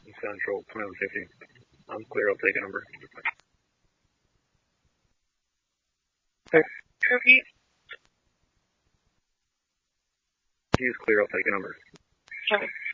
Central, 2150. I'm clear, I'll take a number. Repeat. He's clear, I'll take a number. Okay.